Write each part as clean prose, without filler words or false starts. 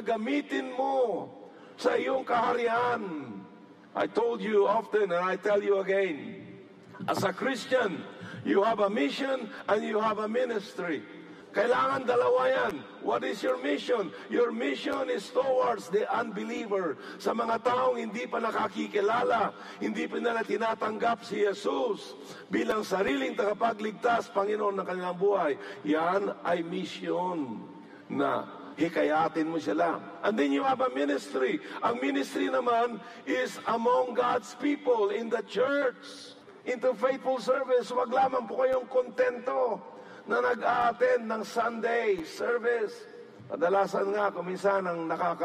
gamitin mo sa iyong kaharian. I told you often and I tell you again, as a Christian, you have a mission and you have a ministry. Kailangan dalawa yan. What is your mission? Your mission is towards the unbeliever. Sa mga taong hindi pa nakakikilala, hindi pa nila tinatanggap si Jesus bilang sariling tagapagligtas, Panginoon ng kanilang buhay. Yan ay mission na hikayatin mo sila. And then you have a ministry. Ang ministry naman is among God's people in the church. Into faithful service. Wag lamang po kayong kontento na nag-a-attend ng Sunday service. Kadalasan nga, kuminsan ang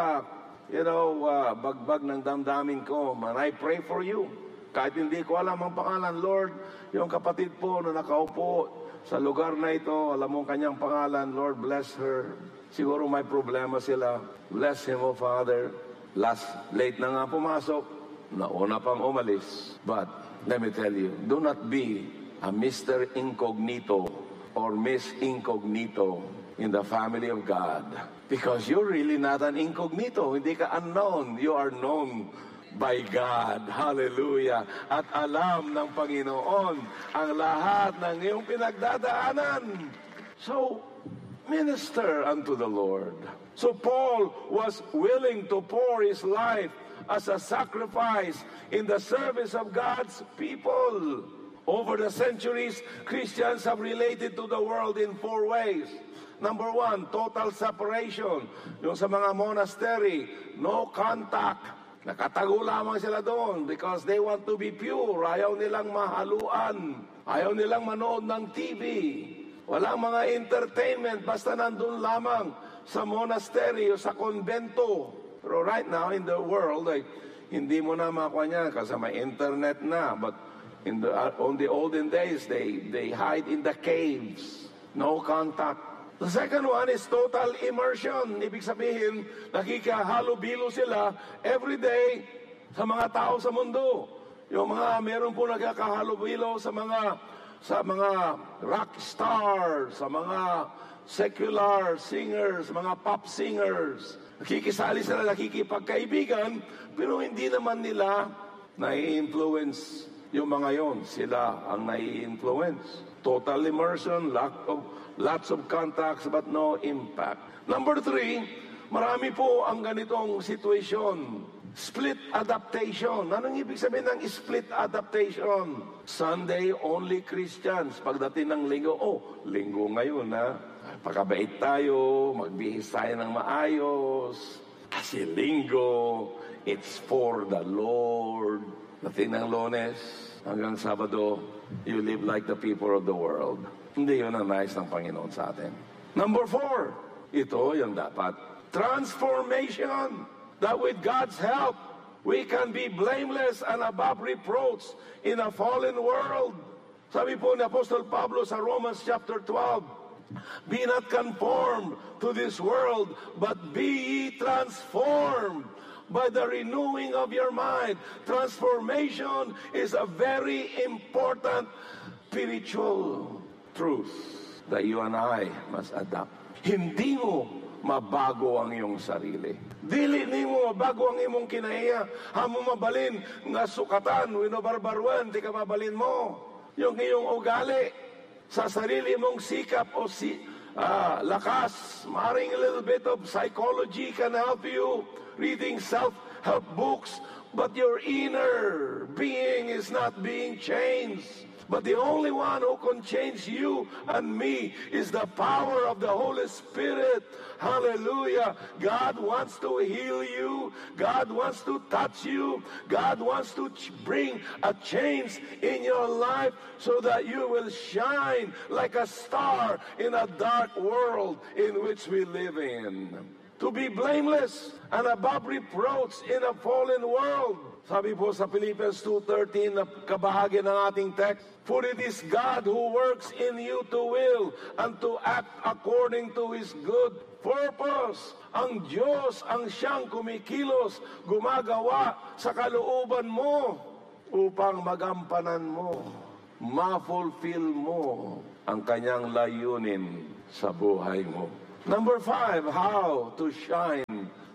bagbag ng damdamin ko, man, I pray for you. Kahit hindi ko alam ang pangalan, Lord, yung kapatid po na nakaupo sa lugar na ito, alam mo kanyang pangalan, Lord, bless her. Siguro may problema sila. Bless him, O Father. Late na nga pumasok, nauna pang umalis. But, let me tell you, do not be a Mr. Incognito or Miss Incognito in the family of God. Because you're really not an incognito. Hindi ka unknown. You are known by God. Hallelujah. At alam ng Panginoon ang lahat ng iyong pinagdadaanan. So, minister unto the Lord. So Paul was willing to pour his life as a sacrifice in the service of God's people. Over the centuries, Christians have related to the world in 4 ways. Number 1, total separation. Yung sa mga monastery, no contact. Nakatago lamang sila doon because they want to be pure. Ayaw nilang mahaluan. Ayaw nilang manood ng TV. Walang mga entertainment, basta nandun lamang sa monastery o sa konbento. Pero right now in the world, hindi mo na makuha niya kasi may internet na. But on the olden days, they hide in the caves. No contact. The second one is total immersion. Ibig sabihin, nakikahalo-bilo sila every day sa mga tao sa mundo. Yung meron po nagkakahalo-bilo sa mga rock stars, sa mga secular singers, mga pop singers. Nakikisali sila, nakikipagkaibigan, pero hindi naman nila nai-influence yung mga yon. Sila ang nai-influence. Total immersion, lots of contacts, but no impact. Number 3, marami po ang ganitong situation. Split adaptation. Anong ibig sabihin ng split adaptation? Sunday only Christians. Pagdating ng linggo, linggo ngayon pagkabait tayo, magbihis tayo ng maayos. Kasi linggo, it's for the Lord. Dating ng Lunes hanggang Sabado, you live like the people of the world. Hindi yun ang nais ng Panginoon sa atin. Number 4, ito yung dapat. Transformation. That with God's help, we can be blameless and above reproach in a fallen world. Sabi po ni Apostol Pablo sa Romans chapter 12, be not conformed to this world, but be ye transformed by the renewing of your mind. Transformation is a very important spiritual truth that you and I must adapt. Hindi mo mabago ang iyong sarili. Dili mo mabago ang imong kinaiya. Hamo mabalin nga sukatan, winobarbaruan, di ka mabalin mo. Yung iyong ugali sa sarili mong sikap o lakas. Maring a little bit of psychology can help you. Reading self-help books, but your inner being is not being changed. But the only one who can change you and me is the power of the Holy Spirit. Hallelujah. God wants to heal you. God wants to touch you. God wants to bring a change in your life so that you will shine like a star in a dark world in which we live in. To be blameless and above reproach in a fallen world. Sabi po sa Philippians 2:13 na kabahagi ng ating text, for it is God who works in you to will and to act according to His good purpose. Ang Diyos ang siyang kumikilos, gumagawa sa kalooban mo upang magampanan mo, ma-fulfill mo ang kanyang layunin sa buhay mo. Number 5, how to shine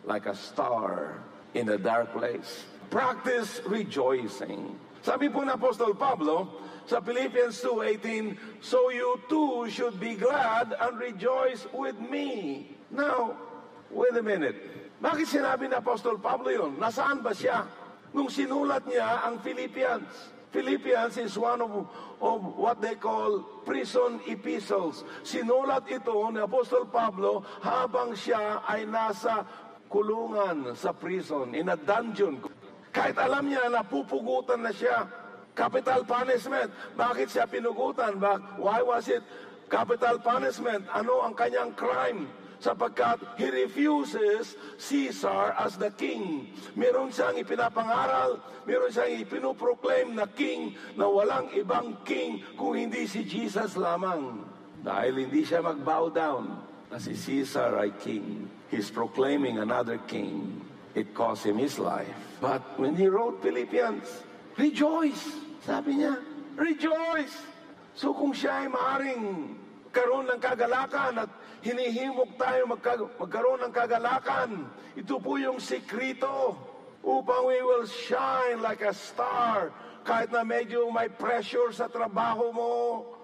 like a star in a dark place. Practice rejoicing. Sabi po ng Apostol Pablo sa Philippians 2:18, so you too should be glad and rejoice with me. Now, wait a minute. Bakit sinabi ni Apostol Pablo yun? Nasaan ba siya? Nung sinulat niya ang Philippians. Philippians is one of what they call prison epistles. Sinulat ito ni Apostol Pablo habang siya ay nasa kulungan sa prison, in a dungeon. Kahit alam niya na pupugutan na siya. Capital punishment. Bakit siya pinugutan? Why was it capital punishment? Ano ang kanyang crime? Sapagkat he refuses Caesar as the king. Meron siyang ipinapangaral, meron siyang ipinuproclaim na king na walang ibang king kung hindi si Jesus lamang. Dahil hindi siya mag-bow down na si Caesar ay king. He's proclaiming another king. It cost him his life. But when he wrote Philippians, rejoice! Sabi niya, rejoice! So kung siya ay maaaring magkaroon ng kagalakan at hinihimok tayo magkaroon ng kagalakan. Ito po yung sikrito upang we will shine like a star. Kahit na medyo may pressure sa trabaho mo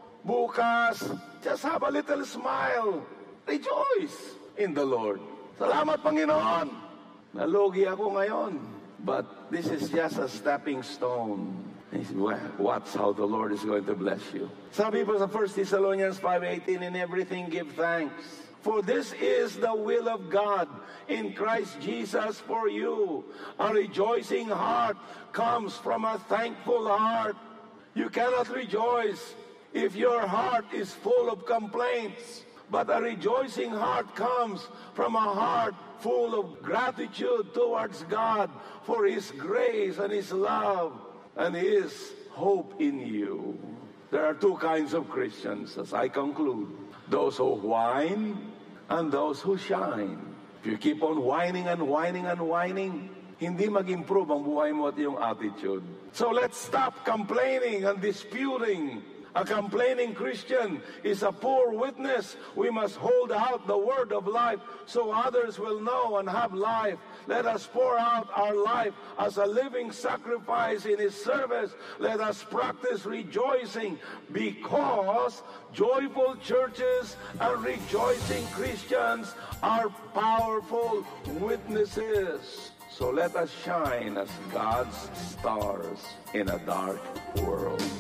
bukas, just have a little smile. Rejoice in the Lord. Salamat, Panginoon. Nalugi ako ngayon. But this is just a stepping stone. Watch how the Lord is going to bless you. Sabi po sa 1 Thessalonians 5:18, in everything give thanks. For this is the will of God in Christ Jesus for you. A rejoicing heart comes from a thankful heart. You cannot rejoice if your heart is full of complaints. But a rejoicing heart comes from a heart full of gratitude towards God for His grace and His love and His hope in you. There are two kinds of Christians, as I conclude. Those who whine and those who shine. If you keep on whining and whining and whining, hindi mag-improve ang buhay mo at yung attitude. So let's stop complaining and disputing. A complaining Christian is a poor witness. We must hold out the word of life so others will know and have life. Let us pour out our life as a living sacrifice in His service. Let us practice rejoicing because joyful churches and rejoicing Christians are powerful witnesses. So let us shine as God's stars in a dark world.